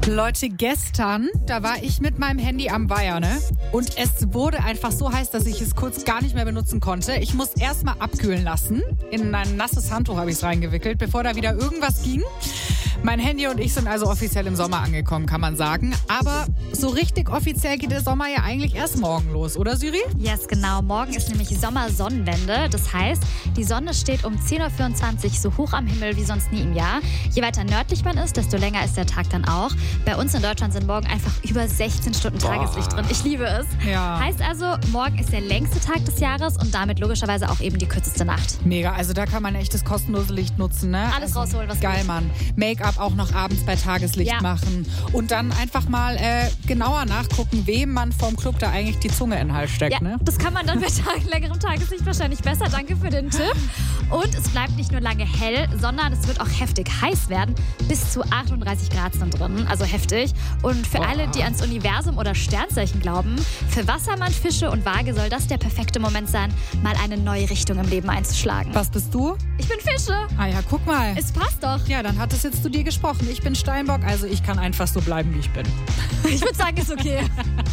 Leute, gestern, da war ich mit meinem Handy am Weiher, ne? Und es wurde einfach so heiß, dass ich es kurz gar nicht mehr benutzen konnte. Ich muss erstmal abkühlen lassen. In ein nasses Handtuch habe ich es reingewickelt, bevor da wieder irgendwas ging. Mein Handy und ich sind also offiziell im Sommer angekommen, kann man sagen. Aber so richtig offiziell geht der Sommer ja eigentlich erst morgen los, oder Siri? Yes, genau. Morgen ist nämlich Sommersonnenwende. Das heißt, die Sonne steht um 10.24 Uhr so hoch am Himmel wie sonst nie im Jahr. Je weiter nördlich man ist, desto länger ist der Tag dann auch. Bei uns in Deutschland sind morgen einfach über 16 Stunden Tageslicht drin. Ich liebe es. Ja. Heißt also, morgen ist der längste Tag des Jahres und damit logischerweise auch eben die kürzeste Nacht. Mega, also da kann man echt das kostenlose Licht nutzen, ne? Alles rausholen, was geil, geht. Mann. Make-up auch noch abends bei Tageslicht machen. Und dann einfach mal genauer nachgucken, wem man vom Club da eigentlich die Zunge in den Hals steckt, Ja, ne? das kann man dann bei längerem Tageslicht wahrscheinlich besser. Danke für den Tipp. Und es bleibt nicht nur lange hell, sondern es wird auch heftig heiß werden. Bis zu 38 Grad sind drin, also heftig. Und für alle, die ans Universum oder Sternzeichen glauben, für Wassermann, Fische und Waage soll das der perfekte Moment sein, mal eine neue Richtung im Leben einzuschlagen. Was bist du? Ich bin Fische. Ah ja, guck mal. Es passt doch. Ja, dann hat es jetzt zu dir gesprochen. Ich bin Steinbock, also ich kann einfach so bleiben, wie ich bin. Ich würde sagen, ist okay.